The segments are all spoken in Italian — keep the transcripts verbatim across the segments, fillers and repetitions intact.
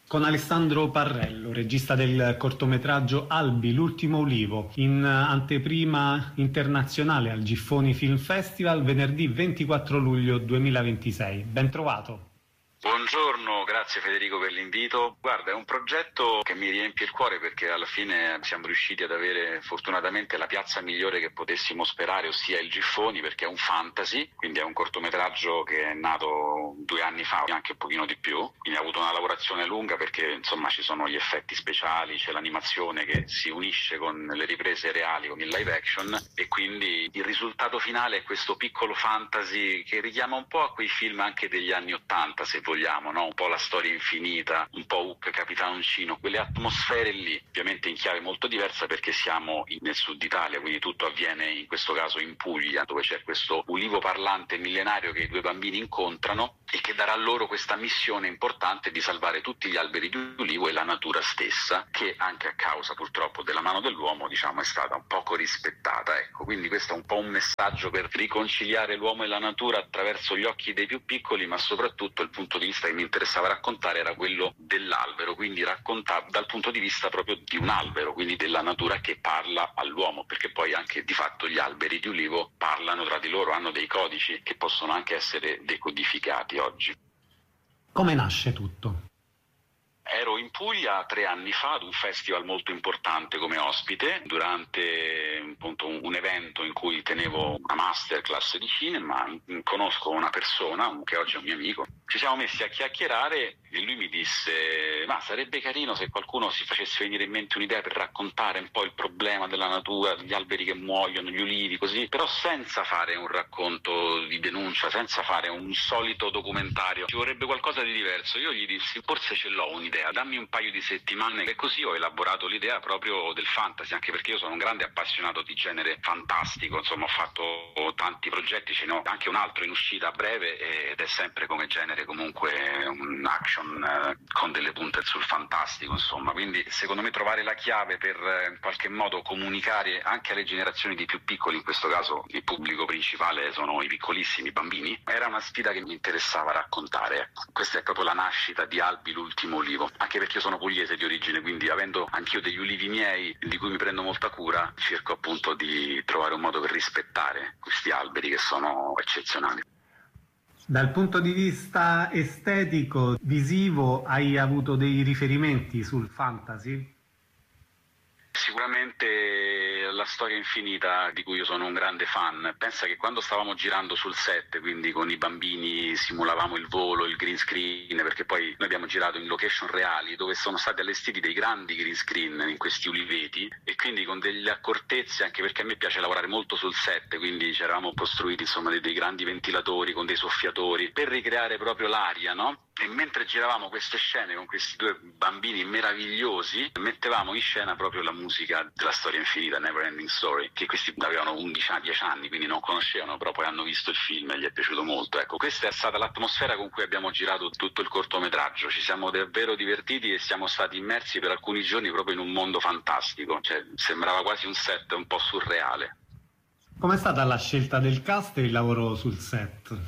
con Alessandro Parrello, regista del cortometraggio Albi, l'ultimo ulivo, in anteprima internazionale al Giffoni Film Festival venerdì ventiquattro luglio duemilaventisei. Ben trovato. Buongiorno, grazie Federico per l'invito. Guarda, è un progetto che mi riempie il cuore perché alla fine siamo riusciti ad avere fortunatamente la piazza migliore che potessimo sperare, ossia il Giffoni, perché è un fantasy, quindi è un cortometraggio che è nato due anni fa, anche un pochino di più, quindi ha avuto una lavorazione lunga perché insomma ci sono gli effetti speciali, c'è l'animazione che si unisce con le riprese reali, con il live action, e quindi il risultato finale è questo piccolo fantasy che richiama un po' a quei film anche degli anni Ottanta, se vogliamo, no? Un po' La storia infinita, un po' Hook, Capitano Uncino, quelle atmosfere lì, ovviamente in chiave molto diversa perché siamo in, nel sud Italia, quindi tutto avviene in questo caso in Puglia, dove c'è questo ulivo parlante millenario che i due bambini incontrano e che darà loro questa missione importante di salvare tutti gli alberi di ulivo e la natura stessa, che anche a causa purtroppo della mano dell'uomo, diciamo, è stata un poco rispettata. Ecco, quindi questo è un po' un messaggio per riconciliare l'uomo e la natura attraverso gli occhi dei più piccoli, ma soprattutto il punto di vista che mi interessava raccontare era quello dell'albero, quindi raccontare dal punto di vista proprio di un albero, quindi della natura che parla all'uomo, perché poi anche di fatto gli alberi di ulivo parlano tra di loro, hanno dei codici che possono anche essere decodificati oggi. Come nasce tutto? Ero in Puglia tre anni fa ad un festival molto importante come ospite, durante appunto un, un evento in cui tenevo una masterclass di cinema. Conosco una persona che oggi è un mio amico, ci siamo messi a chiacchierare e lui mi disse: ma sarebbe carino se qualcuno si facesse venire in mente un'idea per raccontare un po' il problema della natura, gli alberi che muoiono, gli ulivi, così, però senza fare un racconto di denuncia, senza fare un solito documentario, ci vorrebbe qualcosa di diverso. Io gli dissi: forse ce l'ho un'idea, dammi un paio di settimane. E così ho elaborato l'idea proprio del fantasy, anche perché io sono un grande appassionato di genere fantastico, insomma ho fatto tanti progetti, ce ne ho anche un altro in uscita a breve ed è sempre come genere comunque un action eh, con delle punte sul fantastico, insomma. Quindi secondo me trovare la chiave per eh, in qualche modo comunicare anche alle generazioni di più piccoli, in questo caso il pubblico principale sono i piccolissimi bambini, era una sfida che mi interessava raccontare. Ecco, questa è proprio la nascita di Albi, l'ultimo ulivo, anche perché io sono pugliese di origine, quindi avendo anch'io degli ulivi miei di cui mi prendo molta cura, cerco appunto di trovare un modo per rispettare questi alberi che sono eccezionali. Dal punto di vista estetico, visivo, hai avuto dei riferimenti sul fantasy? Sicuramente La storia infinita, di cui io sono un grande fan. Pensa che quando stavamo girando sul set, quindi con i bambini simulavamo il volo, il green screen, perché poi noi abbiamo girato in location reali dove sono stati allestiti dei grandi green screen in questi uliveti, e quindi con delle accortezze, anche perché a me piace lavorare molto sul set, quindi ci eravamo costruiti insomma dei, dei grandi ventilatori con dei soffiatori per ricreare proprio l'aria, no? E mentre giravamo queste scene con questi due bambini meravigliosi, mettevamo in scena proprio la musica della storia infinita, Never Ending Story, che questi avevano undici anni, dieci anni, quindi non conoscevano, però poi hanno visto il film e gli è piaciuto molto. Ecco, questa è stata l'atmosfera con cui abbiamo girato tutto il cortometraggio. Ci siamo davvero divertiti e siamo stati immersi per alcuni giorni proprio in un mondo fantastico, cioè sembrava quasi un set un po' surreale. Com'è stata la scelta del cast e il lavoro sul set?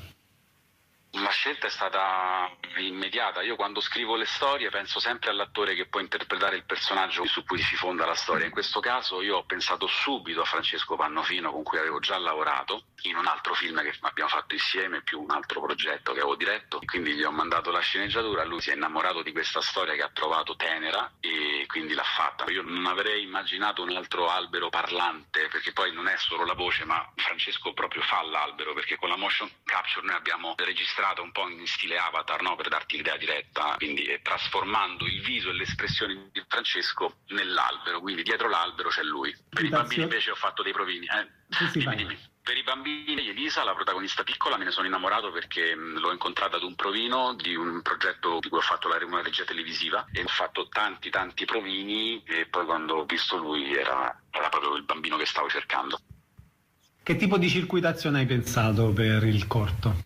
La scelta è stata immediata. Io quando scrivo le storie penso sempre all'attore che può interpretare il personaggio su cui si fonda la storia. In questo caso io ho pensato subito a Francesco Pannofino, con cui avevo già lavorato in un altro film che abbiamo fatto insieme, più un altro progetto che avevo diretto, quindi gli ho mandato la sceneggiatura. Lui si è innamorato di questa storia che ha trovato tenera e quindi l'ha fatta. Io non avrei immaginato un altro albero parlante, perché poi non è solo la voce, ma Francesco proprio fa l'albero, perché con la motion capture noi abbiamo registrato un po' in stile Avatar, no? Per darti l'idea diretta, quindi eh, trasformando il viso e l'espressione di Francesco nell'albero, quindi dietro l'albero c'è lui. Per i bambini invece ho fatto dei provini. Eh, sì, dimmi, dimmi. Per i bambini, Elisa, la protagonista piccola, me ne sono innamorato perché mh, l'ho incontrata ad un provino di un progetto di cui ho fatto la, una regia televisiva, e ho fatto tanti tanti provini, e poi quando ho visto lui era, era proprio il bambino che stavo cercando. Che tipo di circuitazione hai pensato per il corto?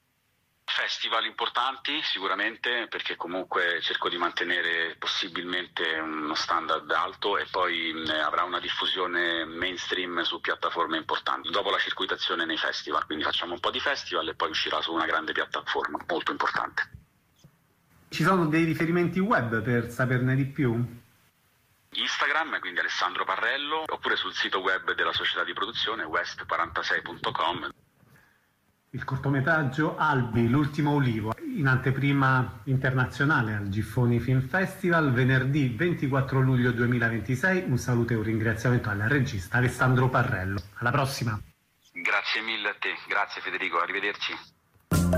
Festival importanti sicuramente, perché comunque cerco di mantenere possibilmente uno standard alto, e poi mh, avrà una diffusione mainstream su piattaforme importanti dopo la circuitazione nei festival, quindi facciamo un po' di festival e poi uscirà su una grande piattaforma molto importante. Ci ci sono dei riferimenti web per saperne di più? Instagram, quindi Alessandro Parrello, oppure sul sito web della società di produzione west quarantasei punto com. Il cortometraggio Albi, l'ultimo ulivo, in anteprima internazionale al Giffoni Film Festival, venerdì ventiquattro luglio duemilaventisei. Un saluto e un ringraziamento al regista Alessandro Parrello. Alla prossima! Grazie mille a te, grazie Federico, arrivederci.